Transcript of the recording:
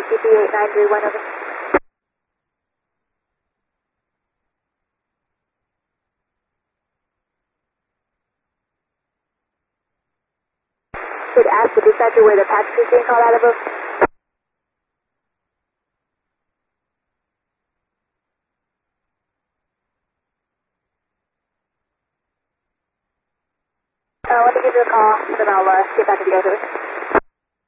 CP8931 over. Should ask the dispatcher where the package is being called out of. Let me give you a call, then I'll get back to the other.